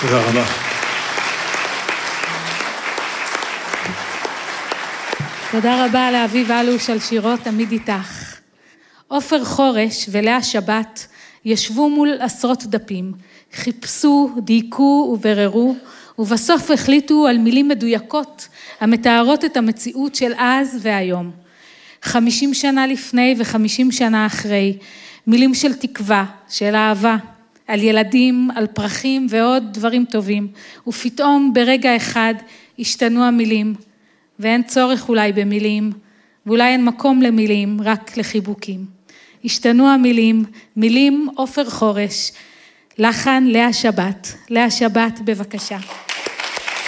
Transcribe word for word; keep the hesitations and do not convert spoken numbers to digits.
תודה רבה. תודה רבה לאביב אלוש על שירו תמיד איתך. עופר חורש ולאה שבת ישבו מול עשרות דפים, חיפשו, דייקו ובררו, ובסוף החליטו על מילים מדויקות המתארות את המציאות של אז והיום. חמישים שנה לפני וחמישים שנה אחרי, מילים של תקווה, של אהבה, על ילדים, על פרחים ועוד דברים טובים, ופתאום ברגע אחד השתנו המילים, ואין צורך אולי במילים, ואולי אין מקום למילים, רק לחיבוקים. השתנו המילים, מילים עופר חורש, לחן לאה שבת. לאה שבת, בבקשה.